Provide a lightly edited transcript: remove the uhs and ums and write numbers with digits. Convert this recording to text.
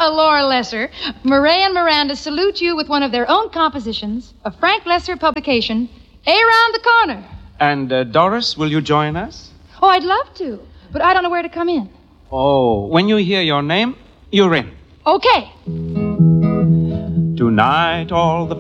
Laura Lesser, Murray and Miranda salute you with one of their own compositions, a Frank Lesser publication, Around the Corner. And Doris, will you join us? Oh, I'd love to, but I don't know where to come in. Oh, when you hear your name, you're in. Okay. Tonight, all the